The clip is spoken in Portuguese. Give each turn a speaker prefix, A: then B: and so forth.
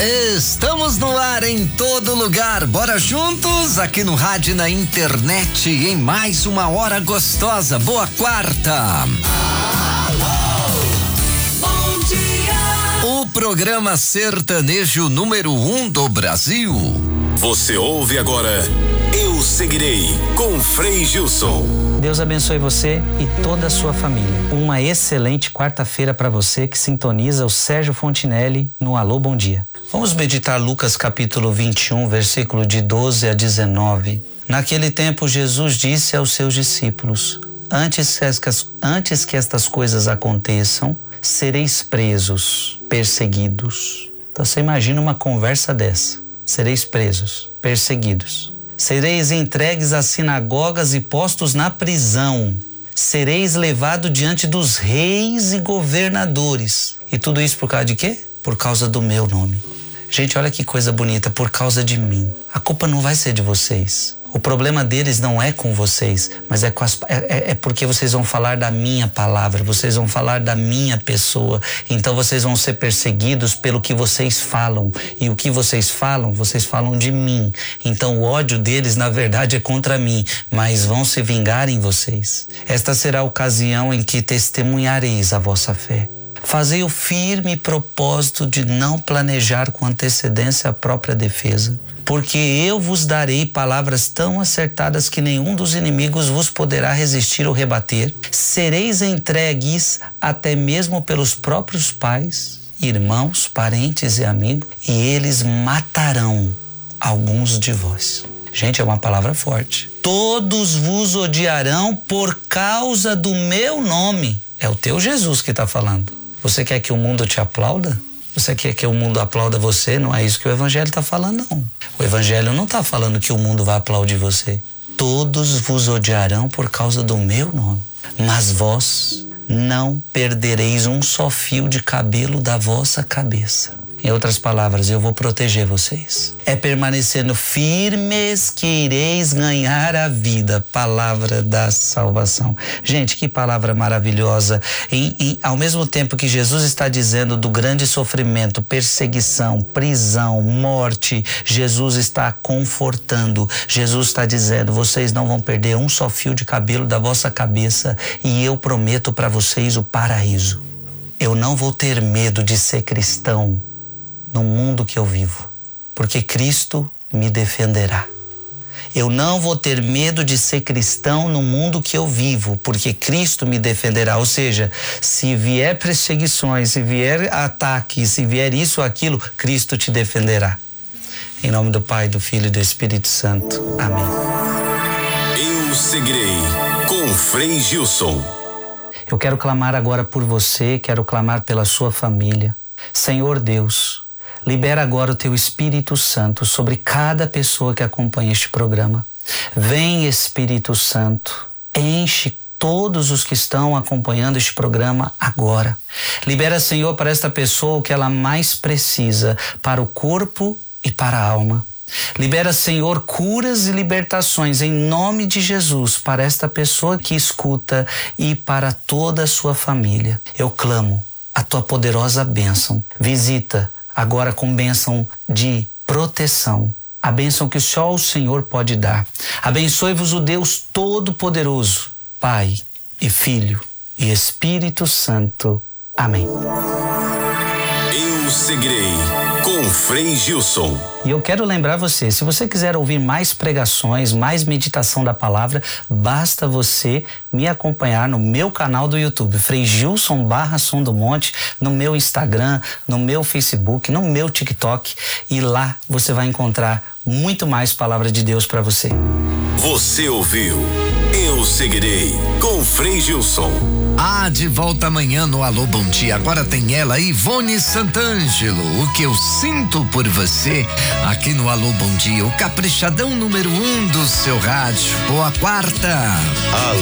A: Estamos no ar em todo lugar. Bora juntos aqui no rádio e na internet em mais uma hora gostosa. Boa quarta.
B: Bom dia.
A: O programa sertanejo número 1 do Brasil.
C: Você ouve agora Eu Seguirei com Frei Gilson.
D: Deus abençoe você e toda a sua família. Uma excelente quarta-feira para você que sintoniza o Sérgio Fontinelli no Alô Bom Dia. Vamos meditar Lucas capítulo 21, versículo de 12 a 19. Naquele tempo Jesus disse aos seus discípulos: Antes que estas coisas aconteçam, sereis presos, perseguidos. Então você imagina uma conversa dessa. Sereis presos, perseguidos. Sereis entregues às sinagogas e postos na prisão. Sereis levados diante dos reis e governadores. E tudo isso por causa de quê? Por causa do meu nome. Gente, olha que coisa bonita, por causa de mim. A culpa não vai ser de vocês. O problema deles não é com vocês, mas é porque vocês vão falar da minha palavra, vocês vão falar da minha pessoa. Então vocês vão ser perseguidos pelo que vocês falam. E o que vocês falam de mim. Então o ódio deles, na verdade, é contra mim, mas vão se vingar em vocês. Esta será a ocasião em que testemunhareis a vossa fé. Fazei o firme propósito de não planejar com antecedência a própria defesa, porque eu vos darei palavras tão acertadas que nenhum dos inimigos vos poderá resistir ou rebater. Sereis entregues até mesmo pelos próprios pais, irmãos, parentes e amigos, e eles matarão alguns de vós. Gente, é uma palavra forte. Todos vos odiarão por causa do meu nome. É o teu Jesus que está falando. Você quer que o mundo te aplauda? Você quer que o mundo aplauda você? Não é isso que o Evangelho está falando, não. O Evangelho não está falando que o mundo vai aplaudir você. Todos vos odiarão por causa do meu nome. Mas vós não perdereis um só fio de cabelo da vossa cabeça. Em outras palavras, eu vou proteger vocês. É permanecendo firmes que ireis ganhar a vida. Palavra da salvação. Gente, que palavra maravilhosa. Ao mesmo tempo que Jesus está dizendo do grande sofrimento, perseguição, prisão, morte, Jesus está confortando. Jesus está dizendo: vocês não vão perder um só fio de cabelo da vossa cabeça e eu prometo para vocês o paraíso. Eu não vou ter medo de ser cristão no mundo que eu vivo, porque Cristo me defenderá. Eu não vou ter medo de ser cristão no mundo que eu vivo, porque Cristo me defenderá. Ou seja, se vier perseguições, se vier ataques, se vier isso ou aquilo, Cristo te defenderá. Em nome do Pai, do Filho e do Espírito Santo. Amém.
C: Eu Seguirei com Frei Gilson.
D: Eu quero clamar agora por você, quero clamar pela sua família. Senhor Deus, libera agora o teu Espírito Santo sobre cada pessoa que acompanha este programa. Vem, Espírito Santo, enche todos os que estão acompanhando este programa agora. Libera, Senhor, para esta pessoa o que ela mais precisa, para o corpo e para a alma. Libera, Senhor, curas e libertações em nome de Jesus para esta pessoa que escuta e para toda a sua família. Eu clamo a tua poderosa bênção. Visita agora com bênção de proteção, a bênção que só o Senhor pode dar. Abençoe-vos o Deus Todo-Poderoso, Pai e Filho e Espírito Santo. Amém.
C: Eu Seguirei com Frei Gilson.
D: E eu quero lembrar você, se você quiser ouvir mais pregações, mais meditação da palavra, basta você me acompanhar no meu canal do YouTube, Frei Gilson /Som do Monte, no meu Instagram, no meu Facebook, no meu TikTok, e lá você vai encontrar muito mais palavra de Deus para você.
C: Você ouviu Eu Seguirei com Frei Gilson.
A: De volta amanhã no Alô Bom Dia. Agora tem ela, Ivone Santângelo. O que eu sinto por você aqui no Alô Bom Dia. O caprichadão número 1 do seu rádio. Boa quarta.